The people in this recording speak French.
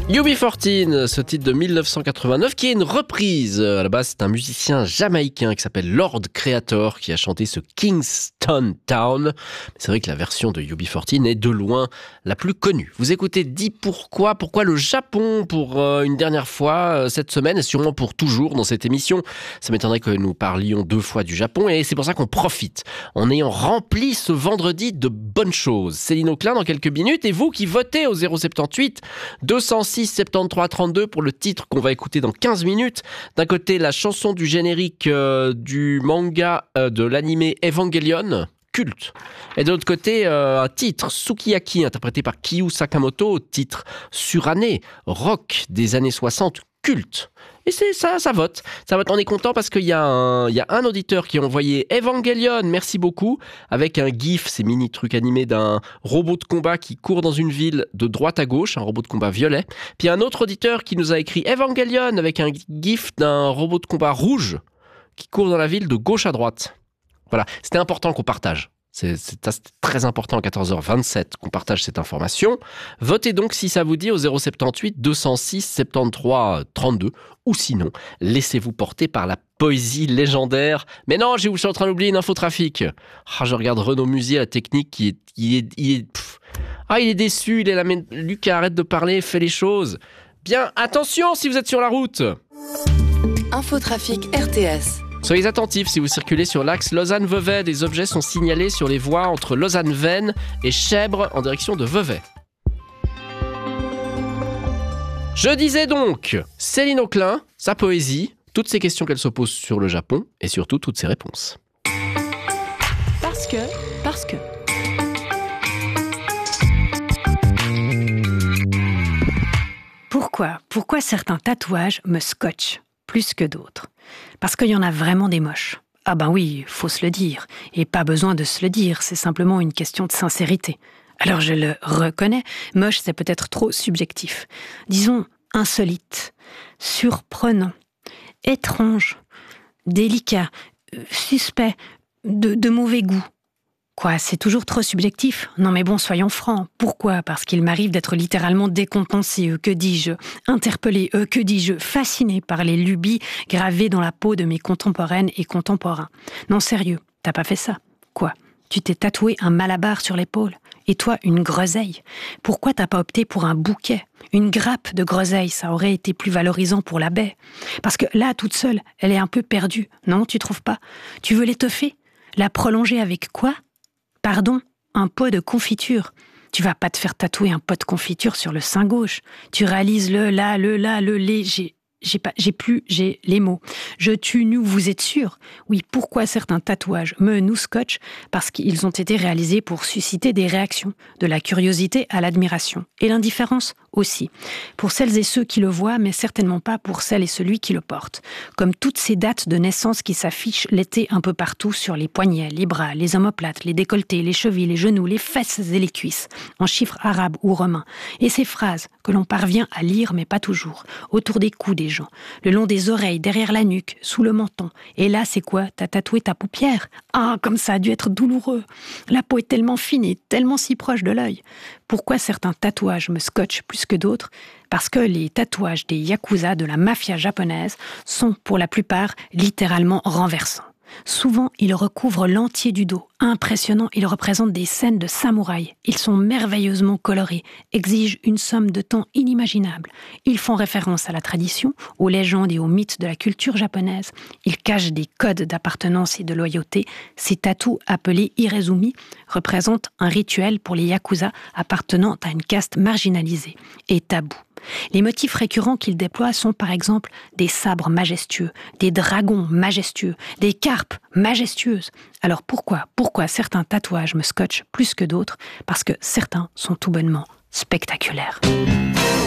UB40, ce titre de 1989 qui est une reprise. À la base, c'est un musicien jamaïcain qui s'appelle Lord Creator qui a chanté ce Kingston Town. C'est vrai que la version de UB40 est de loin la plus connue. Vous écoutez Dis pourquoi le Japon pour une dernière fois cette semaine et sûrement pour toujours dans cette émission. Ça m'étonnerait que nous parlions 2 fois du Japon et c'est pour ça qu'on profite en ayant rempli ce vendredi de bonnes choses. Céline Auclin dans quelques minutes et vous qui votez au 078 206 73 32 pour le titre qu'on va écouter dans 15 minutes. D'un côté, la chanson du générique du manga de l'animé Evangelion, culte. Et de l'autre côté, un titre, Sukiyaki, interprété par Kyu Sakamoto, titre suranné, rock des années 60, culte. Et c'est ça, ça vote. On est content parce qu'il y a un auditeur qui a envoyé Evangelion, merci beaucoup, avec un gif, ces mini trucs animés d'un robot de combat qui court dans une ville de droite à gauche, un robot de combat violet. Puis un autre auditeur qui nous a écrit Evangelion avec un gif d'un robot de combat rouge qui court dans la ville de gauche à droite. Voilà, c'était important qu'on partage. C'est très important à 14h27 qu'on partage cette information. Votez donc si ça vous dit au 078 206 73 32 ou sinon, laissez-vous porter par la poésie légendaire. Mais non, je suis en train d'oublier une infotrafic. Je regarde Renaud Musier, la technique, il est déçu, il est là, mais Lucas, arrête de parler, fais les choses. Bien, attention si vous êtes sur la route. Infotrafic RTS. Soyez attentifs si vous circulez sur l'axe Lausanne-Vevey. Des objets sont signalés sur les voies entre Lausanne-Vennes et Chèvres en direction de Vevey. Je disais donc, Céline Auclin, sa poésie, toutes ces questions qu'elle se pose sur le Japon et surtout toutes ses réponses. Parce que... Pourquoi certains tatouages me scotchent plus que d'autres? Parce qu'il y en a vraiment des moches. Ah ben oui, faut se le dire. Et pas besoin de se le dire, c'est simplement une question de sincérité. Alors je le reconnais, moche c'est peut-être trop subjectif. Disons insolite, surprenant, étrange, délicat, suspect, de mauvais goût. Quoi, c'est toujours trop subjectif? Non mais bon, soyons francs. Pourquoi? Parce qu'il m'arrive d'être littéralement décompensé, que dis-je, interpellé, que dis-je, fasciné par les lubies gravées dans la peau de mes contemporaines et contemporains. Non sérieux, t'as pas fait ça? Quoi? Tu t'es tatoué un malabar sur l'épaule? Et toi, une groseille? Pourquoi t'as pas opté pour un bouquet? Une grappe de groseille, ça aurait été plus valorisant pour la baie. Parce que là, toute seule, elle est un peu perdue. Non, tu trouves pas? Tu veux l'étoffer? La prolonger avec quoi? Pardon, un pot de confiture. Tu vas pas te faire tatouer un pot de confiture sur le sein gauche. Tu réalises le les, j'ai les mots. Je tue, nous, vous êtes sûr? Oui, pourquoi certains tatouages nous scotchent? Parce qu'ils ont été réalisés pour susciter des réactions, de la curiosité à l'admiration. Et l'indifférence aussi. Pour celles et ceux qui le voient, mais certainement pas pour celles et celui qui le porte. Comme toutes ces dates de naissance qui s'affichent l'été un peu partout sur les poignets, les bras, les omoplates, les décolletés, les chevilles, les genoux, les fesses et les cuisses, en chiffres arabes ou romains. Et ces phrases que l'on parvient à lire, mais pas toujours, autour des cous des gens, le long des oreilles, derrière la nuque, sous le menton. Et là, c'est quoi? T'as tatoué ta paupière? Ah, comme ça a dû être douloureux. La peau est tellement fine et tellement si proche de l'œil. Pourquoi certains tatouages me scotchent plus que d'autres? Parce que les tatouages des yakuza de la mafia japonaise sont, pour la plupart, littéralement renversants. Souvent, ils recouvrent l'entier du dos. Impressionnants, ils représentent des scènes de samouraïs. Ils sont merveilleusement colorés, exigent une somme de temps inimaginable. Ils font référence à la tradition, aux légendes et aux mythes de la culture japonaise. Ils cachent des codes d'appartenance et de loyauté. Ces tatous, appelés irezumi, représentent un rituel pour les yakuza appartenant à une caste marginalisée et taboue. Les motifs récurrents qu'ils déploient sont par exemple des sabres majestueux, des dragons majestueux, des carpes majestueuses. Alors pourquoi certains tatouages me scotchent plus que d'autres? Parce que certains sont tout bonnement spectaculaires.